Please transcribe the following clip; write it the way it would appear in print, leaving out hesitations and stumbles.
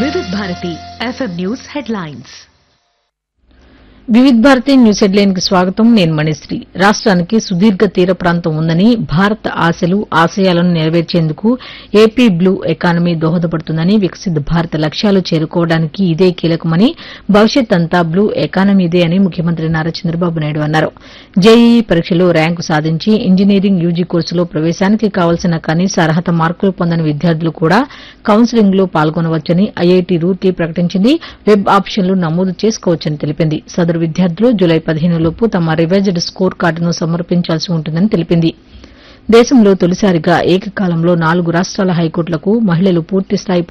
వివిధ Bharati FM news headlines. వివిధ Bharati news headline కి స్వాగతం. నేను మణిశ్రీ. రాష్ట్రానికి సుదీర్ఘ తీర ప్రాంతం ఉందని, భారత్ ఆశలు ఆశయాలను నెరవేర్చేందుకు ఏపీ బ్లూ ఎకానమీ దోహదపడుతుందని, వికసిత్ భారత్ లక్ష్యాలు చేరుకోవడానికి ఇదే కీలకమని, భవిష్యత్ అంతా బ్లూ ఎకానమీదే అని ముఖ్యమంత్రి నారా చంద్రబాబు నాయుడు అన్నారు. జేఈఈ పరీక్షలో ర్యాంకు సాధించి ఇంజనీరింగ్ యూజీ కోర్సులో ప్రవేశానికి కావలసిన కనీస అర్హత మార్కులు పొందని విద్యార్థులు కూడా కౌన్సిలింగ్ లో పాల్గొనవచ్చని ఐఐటీ రూర్కీ ప్రకటించింది. వెబ్ ఆప్షన్లు నమోదు చేసుకోవచ్చని తెలిపింది. సదరు విద్యార్థులు జులై 15 లోపు తమ రివైజ్డ్ స్కోర్ కార్డును సమర్పించాల్సి ఉంటుందని తెలిపింది. దేశంలో తొలిసారిగా ఏకకాలంలో 4 రాష్ట్రాల హైకోర్టులకు మహిళలు పూర్తిస్థాయి